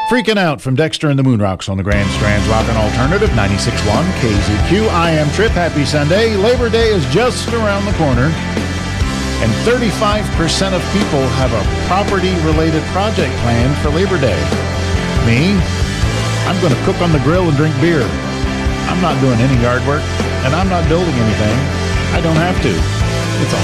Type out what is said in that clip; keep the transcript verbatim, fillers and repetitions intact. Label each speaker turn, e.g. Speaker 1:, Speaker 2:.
Speaker 1: Freaking Out from Dexter and the Moonrocks on the Grand Strand's Rockin' Alternative, ninety-six point one K Z Q. I am Trip. Happy Sunday. Labor Day is just around the corner, and thirty-five percent of people have a property-related project planned for Labor Day. Me, I'm going to cook on the grill and drink beer. I'm not doing any yard work, and I'm not building anything. I don't have to. It's a